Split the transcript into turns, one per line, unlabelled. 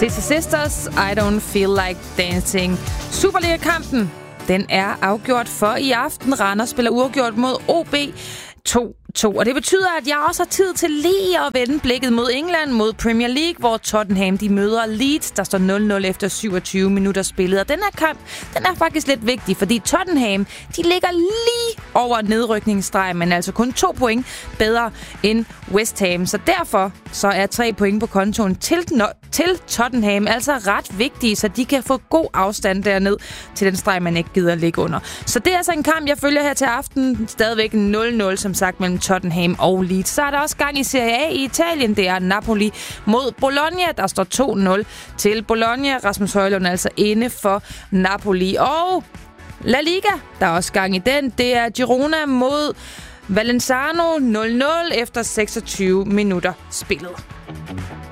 Sissy Sisters, I Don't Feel Like Dancing. Superliga-kampen, den er afgjort for i aften. Randers spiller uafgjort mod OB 2-2. Og det betyder, at jeg også har tid til lige at vende blikket mod England, mod Premier League, hvor Tottenham de møder Leeds. Der står 0-0 efter 27 minutter spillet. Og den her kamp, den er faktisk lidt vigtig, fordi Tottenham, de ligger lige over nedrykningsstregen, men altså kun 2 point bedre end West Ham. Så derfor så er 3 point på kontoen til Tottenham altså ret vigtige, så de kan få god afstand derned til den streg, man ikke gider at ligge under. Så det er altså en kamp, jeg følger her til aften. Stadigvæk 0-0, som sagt, mellem Tottenham og Leeds. Så er der også gang i Serie A i Italien. Det er Napoli mod Bologna. Der står 2-0 til Bologna. Rasmus Højlund er altså inde for Napoli. Og La Liga, der er også gang i den. Det er Girona mod Valenzano 0-0 efter 26 minutter spillet.